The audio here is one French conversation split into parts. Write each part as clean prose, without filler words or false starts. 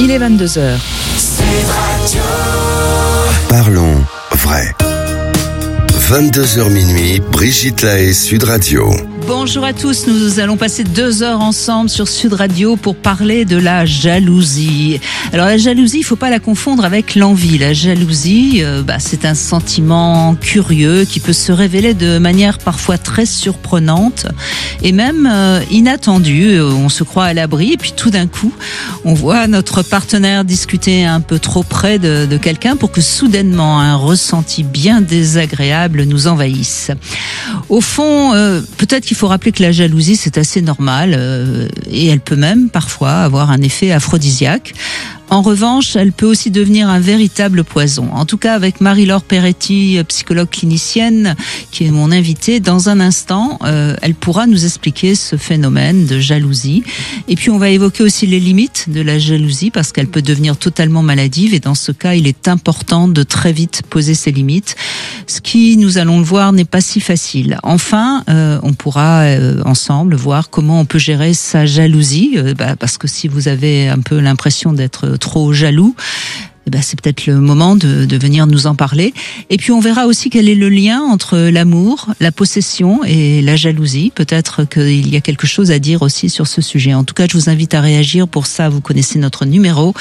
Il est 22h. Parlons vrai. 22h minuit, Brigitte Lahaie, Sud Radio. Bonjour à tous, nous allons passer 2 heures ensemble sur Sud Radio pour parler de la jalousie. Alors la jalousie, il ne faut pas la confondre avec l'envie. La jalousie, c'est un sentiment curieux qui peut se révéler de manière parfois très surprenante et même inattendue. On se croit à l'abri et puis tout d'un coup, on voit notre partenaire discuter un peu trop près de quelqu'un pour que soudainement un ressenti bien désagréable nous envahisse. Au fond, peut-être qu'il faut rappeler que la jalousie, c'est assez normal et elle peut même parfois avoir un effet aphrodisiaque. En revanche, elle peut aussi devenir un véritable poison. En tout cas, avec Marie-Laure Peretti, psychologue clinicienne, qui est mon invitée, dans un instant, elle pourra nous expliquer ce phénomène de jalousie. Et puis, on va évoquer aussi les limites de la jalousie, parce qu'elle peut devenir totalement maladive. Et dans ce cas, il est important de très vite poser ses limites. Ce qui, nous allons le voir, n'est pas si facile. Enfin, on pourra ensemble voir comment on peut gérer sa jalousie, parce que si vous avez un peu l'impression d'être trop jaloux, c'est peut-être le moment de venir nous en parler. Et puis on verra aussi quel est le lien entre l'amour, la possession et la jalousie. Peut-être qu'il y a quelque chose à dire aussi sur ce sujet. En tout cas, je vous invite à réagir. Pour ça, vous connaissez notre numéro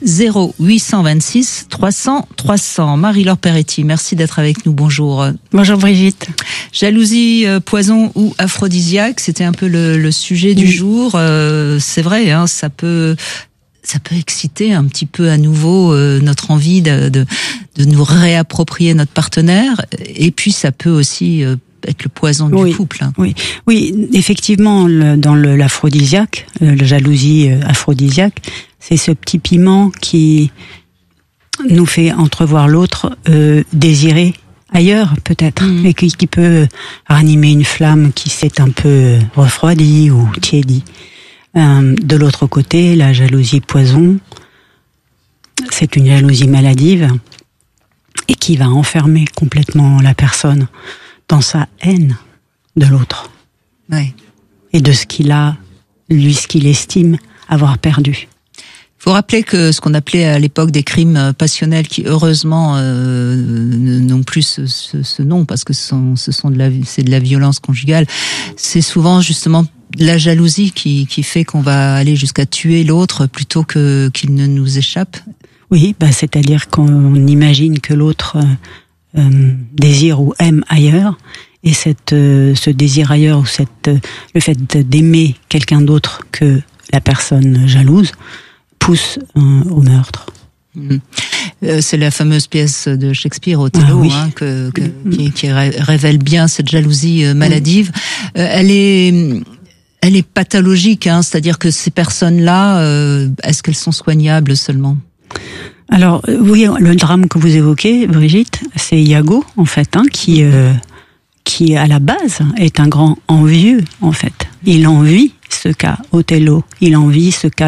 0826 300 300. Marie-Laure Peretti, merci d'être avec nous. Bonjour. Bonjour Brigitte. Jalousie, poison ou aphrodisiaque, c'était un peu le sujet du jour. C'est vrai, ça peut exciter un petit peu à nouveau notre envie de nous réapproprier notre partenaire. Et puis, ça peut aussi être le poison du couple. Oui, effectivement, dans l'aphrodisiaque, la jalousie aphrodisiaque, c'est ce petit piment qui nous fait entrevoir l'autre désirer ailleurs, peut-être, et qui peut ranimer une flamme qui s'est un peu refroidie ou tiédie. De l'autre côté, la jalousie poison, c'est une jalousie maladive et qui va enfermer complètement la personne dans sa haine de l'autre. Oui. Et de ce qu'il estime avoir perdu. Il faut rappeler que ce qu'on appelait à l'époque des crimes passionnels, qui heureusement n'ont plus ce nom, parce que c'est de la violence conjugale, c'est souvent justement la jalousie qui fait qu'on va aller jusqu'à tuer l'autre plutôt qu'il ne nous échappe. Oui, c'est-à-dire qu'on imagine que l'autre désire ou aime ailleurs, et ce désir ailleurs ou le fait d'aimer quelqu'un d'autre que la personne jalouse pousse au meurtre. C'est la fameuse pièce de Shakespeare, Othello, qui révèle bien cette jalousie maladive. Elle est pathologique, c'est-à-dire que ces personnes-là, est-ce qu'elles sont soignables seulement ? Alors, oui, le drame que vous évoquez, Brigitte, c'est Iago, en fait, qui à la base est un grand envieux, en fait. Il envie ce qu'a Othello, il envie ce qu'a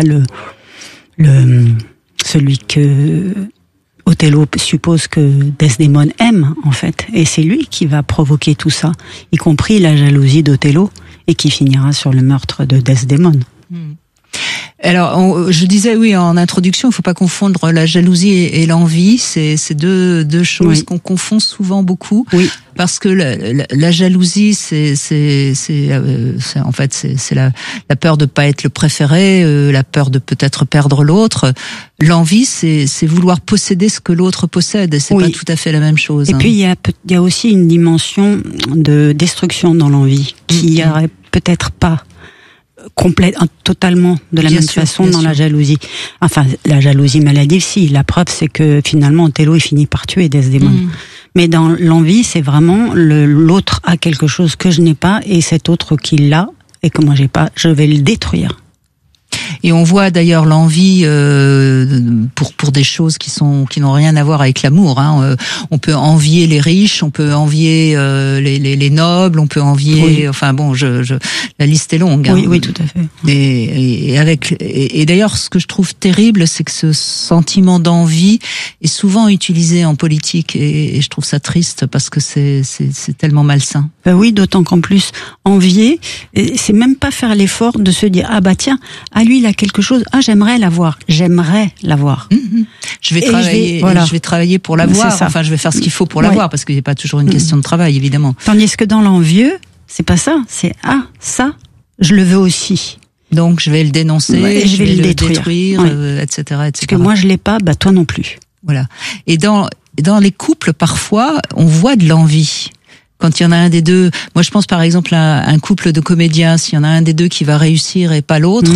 celui que Othello suppose que Desdémone aime, en fait. Et c'est lui qui va provoquer tout ça, y compris la jalousie d'Othello, et qui finira sur le meurtre de Desdémone. Alors, je disais, oui, en introduction, il ne faut pas confondre la jalousie et l'envie. C'est deux choses qu'on confond souvent beaucoup. Oui. Parce que la jalousie, c'est en fait, c'est la peur de pas être le préféré, la peur de peut-être perdre l'autre. L'envie, c'est vouloir posséder ce que l'autre possède. Et c'est pas tout à fait la même chose. Et puis, il y a aussi une dimension de destruction dans l'envie qui y aurait peut-être pas totalement de la même façon dans la jalousie. Enfin, la jalousie maladive, si. La preuve, c'est que finalement, Othello, il finit par tuer Desdémone. Mais dans l'envie, c'est vraiment l'autre a quelque chose que je n'ai pas, et cet autre qui l'a, et que moi j'ai pas, je vais le détruire. Et on voit d'ailleurs l'envie pour des choses qui n'ont rien à voir avec l'amour. On peut envier les riches, on peut envier les nobles, on peut envier. Oui. Enfin bon, la liste est longue. Oui, tout à fait. Et d'ailleurs, ce que je trouve terrible, c'est que ce sentiment d'envie est souvent utilisé en politique, et je trouve ça triste parce que c'est tellement malsain. Oui, d'autant qu'en plus envier, c'est même pas faire l'effort de se dire tiens, lui il a quelque chose. Ah, j'aimerais l'avoir. Je vais travailler. Je vais travailler pour l'avoir. Enfin, je vais faire ce qu'il faut pour l'avoir, parce qu'il n'est pas toujours une question de travail, évidemment. Tandis que dans l'envieux, c'est pas ça. C'est ça, je le veux aussi. Donc je vais le dénoncer, je vais le détruire, etc., etc. Parce que moi je l'ai pas, toi non plus. Voilà. Et dans les couples, parfois, on voit de l'envie. Quand il y en a un des deux, moi je pense par exemple à un couple de comédiens, s'il y en a un des deux qui va réussir et pas l'autre,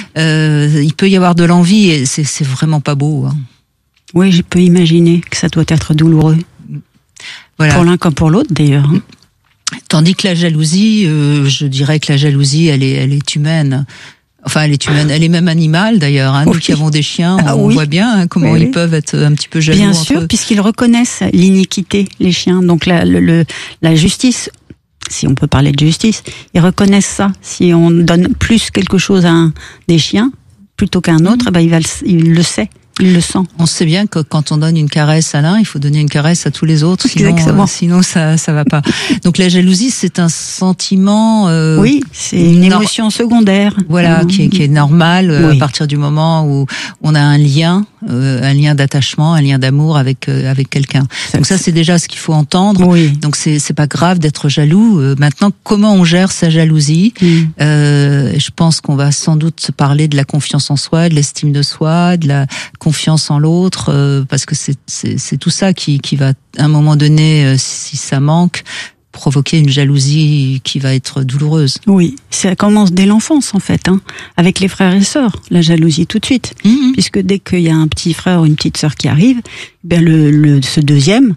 il peut y avoir de l'envie et c'est vraiment pas beau. Hein. Oui, je peux imaginer que ça doit être douloureux. Voilà. Pour l'un comme pour l'autre d'ailleurs. Tandis que la jalousie, je dirais que la jalousie, elle est humaine. Enfin, elle est humaine, elle est même animale d'ailleurs. Hein. Nous qui avons des chiens, on voit bien comment ils peuvent être un petit peu jaloux. Bien sûr, puisqu'ils reconnaissent l'iniquité, les chiens. Donc la justice, si on peut parler de justice, ils reconnaissent ça. Si on donne plus quelque chose à un des chiens plutôt qu'à un autre, il le sait. Il le sent. On sait bien que quand on donne une caresse à l'un, il faut donner une caresse à tous les autres, sinon ça va pas. Donc la jalousie, c'est un sentiment. Oui, c'est une émotion secondaire. Voilà, qui est normale à partir du moment où on a un lien d'attachement, un lien d'amour avec quelqu'un. Donc ça, c'est déjà ce qu'il faut entendre. Oui. Donc c'est pas grave d'être jaloux. Maintenant, comment on gère sa jalousie? Je pense qu'on va sans doute se parler de la confiance en soi, de l'estime de soi, de la confiance en l'autre, parce que c'est tout ça qui va, à un moment donné, si ça manque, provoquer une jalousie qui va être douloureuse. Oui, ça commence dès l'enfance en fait, avec les frères et sœurs, la jalousie tout de suite, puisque dès qu'il y a un petit frère ou une petite sœur qui arrive, ce deuxième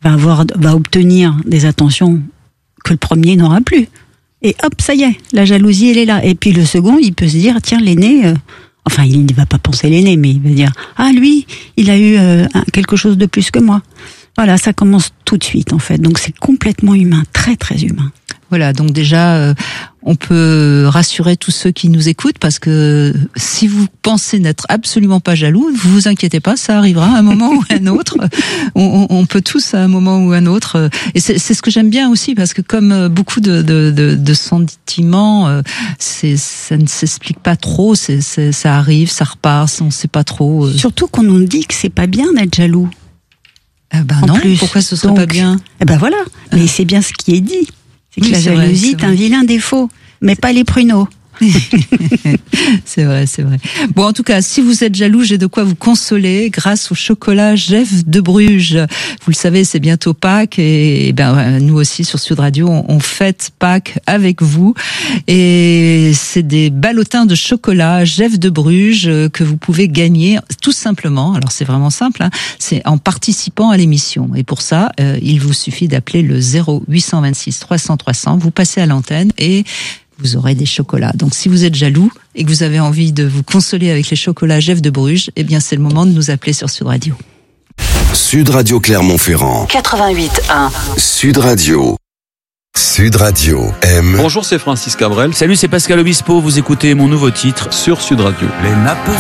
va obtenir des attentions que le premier n'aura plus. Et hop, ça y est, la jalousie elle est là. Et puis le second, il peut se dire, tiens, l'aîné... Enfin, il ne va pas penser l'aîné, mais il va dire « Ah, lui, il a eu quelque chose de plus que moi. » Voilà, ça commence tout de suite, en fait. Donc, c'est complètement humain, très, très humain. Voilà, donc déjà, on peut rassurer tous ceux qui nous écoutent, parce que si vous pensez n'être absolument pas jaloux, vous vous inquiétez pas, ça arrivera à un moment ou à un autre. On peut tous à un moment ou à un autre. Et c'est ce que j'aime bien aussi, parce que comme beaucoup de sentiments, ça ne s'explique pas trop, ça arrive, ça repasse, on sait pas trop. Surtout qu'on nous dit que c'est pas bien d'être jaloux. Non, pourquoi ce serait pas bien? Voilà, mais c'est bien ce qui est dit. C'est que la jalousie est un vilain défaut, mais pas les pruneaux. C'est vrai. Bon, en tout cas, si vous êtes jaloux, j'ai de quoi vous consoler grâce au chocolat Jeff de Bruges. Vous le savez, c'est bientôt Pâques et nous aussi sur Sud Radio, on fête Pâques avec vous. Et c'est des ballotins de chocolat Jeff de Bruges que vous pouvez gagner tout simplement. Alors c'est vraiment simple, c'est en participant à l'émission. Et pour ça, il vous suffit d'appeler le 0826 300 300. Vous passez à l'antenne et vous aurez des chocolats. Donc si vous êtes jaloux et que vous avez envie de vous consoler avec les chocolats Jeff de Bruges, c'est le moment de nous appeler sur Sud Radio. Sud Radio Clermont-Ferrand 88.1 Sud Radio aime. Bonjour, c'est Francis Cabrel. Salut, c'est Pascal Obispo. Vous écoutez mon nouveau titre sur Sud Radio. Les nappes